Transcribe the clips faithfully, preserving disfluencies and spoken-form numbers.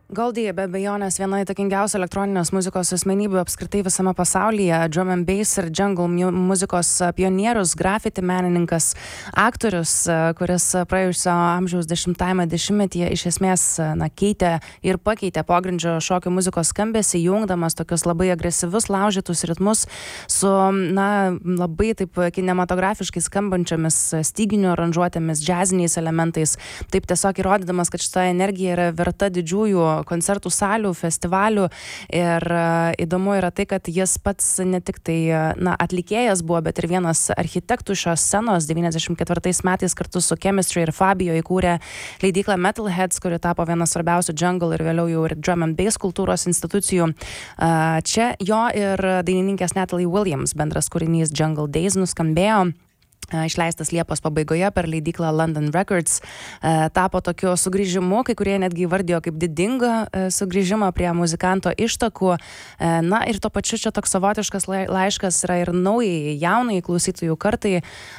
Goldie be abejonės viena įtakingiausių elektroninės muzikos asmenybių apskritai visame pasaulyje, drum and bass ir jungle mu- muzikos pionierius, grafiti menininkas, aktorius, kuris praėjusio amžiaus dešimtajame dešimtmetyje iš esmės na, keitė ir pakeitė pogrindžio šokio muzikos skambesį, jungdamas tokius labai agresyvius, laužytus ritmus su na, labai taip kinematografiškai skambančiomis styginių aranžuotėmis, džiaziniais elementais, taip tiesiog įrodydamas, kad šita energija yra verta didžiųjų koncertų salių, festivalių ir uh, įdomu yra tai, kad jis pats ne tik tai na, atlikėjas buvo, bet ir vienas architektų šios scenos. devyniasdešimt ketvirtais metais kartu su Chemistry ir Fabio įkūrė leidyklą Metalheads, kuri tapo vienas svarbiausių jungle ir vėliau jau ir drum and bass kultūros institucijų. Uh, čia jo ir dainininkės Natalie Williams bendras kūrinys Jungle Days nuskambėjo. Išleistas Liepos pabaigoje per leidyklą London Records, tapo tokiu sugrįžimu, kai kurie netgi įvardijo kaip didingą sugrįžimą prie muzikanto ištakų. Na ir tuo pačiu čia toks savotiškas laiškas yra ir naujai, jaunai klausytojų kartai.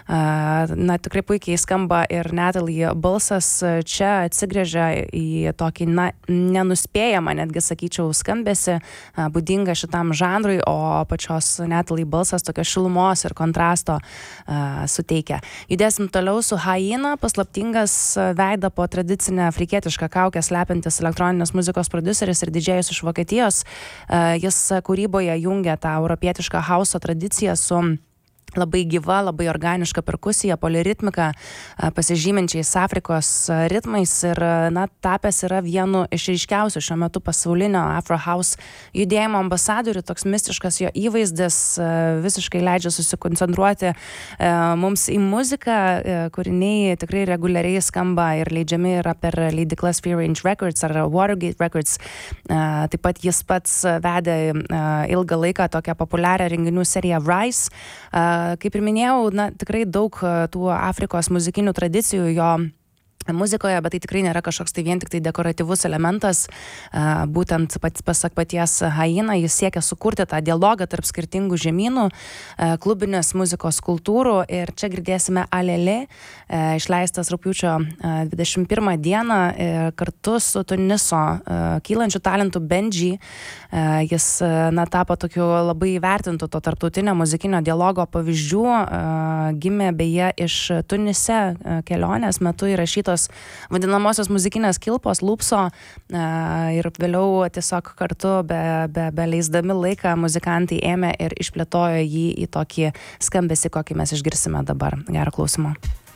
Na tikrai puikiai skamba ir Natalie balsas čia atsigrėžia į tokį na, nenuspėjamą, netgi sakyčiau, skambesį, būdingą šitam žanrui, o pačios Natalie balsas tokio šilumos ir kontrasto suteikia. Judėsim toliau su Hyena, paslaptingas veidą po tradicinę afrikietišką kaukę slepiantis elektroninės muzikos prodiuseris ir didžėjus iš Vokietijos. Jis kūryboje jungia tą europietišką hauso tradiciją su labai gyva, labai organiška perkusija, poliritmika, pasižyminčiais Afrikos ritmais ir na, tapęs yra vienu iš ryškiausių šiuo metu pasaulinio Afro House judėjimo ambasadorių. Toks mistiškas jo įvaizdis visiškai leidžia susikoncentruoti mums į muziką. Kūriniai tikrai reguliariai skamba ir leidžiami yra per leidyklas Free Range Records ar Watergate Records. Taip pat jis pats vedė ilgą laiką tokią populiarią renginių seriją Rise. Kaip ir minėjau, na, tikrai daug tų Afrikos muzikinių tradicijų jo muzikoje, bet tai tikrai nėra kažkoks tai vien tik tai dekoratyvus elementas. Būtent pats, pasak paties Hyena, jis siekia sukurti tą dialogą tarp skirtingų žemynų, klubinės muzikos kultūrų ir čia girdėsime Alele, išleistas rugpjūčio dvidešimt pirmą dieną kartu su Tuniso kylančių talentų Benji. Jis na, tapo tokiu labai įvertintų to tarptautinio muzikinio dialogo pavyzdžių. Gimė beje iš Tunise kelionės metu įrašytos vadinamosios muzikinės kilpos Lupso ir vėliau tiesiog kartu be, be, be leisdami laiką muzikantai ėmė ir išplėtojo jį į tokį skambesį, kokį mes išgirsime dabar. Gero klausimo.